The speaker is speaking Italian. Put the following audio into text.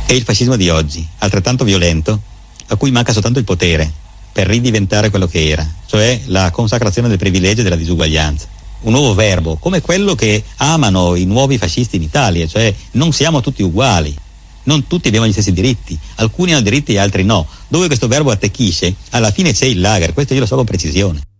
È il fascismo di oggi, altrettanto violento, a cui manca soltanto il potere per ridiventare quello che era, cioè la consacrazione del privilegio e della disuguaglianza. Un nuovo verbo, come quello che amano i nuovi fascisti in Italia, cioè non siamo tutti uguali, non tutti abbiamo gli stessi diritti, alcuni hanno diritti e altri no. Dove questo verbo attecchisce, alla fine c'è il lager, questo io lo so con precisione.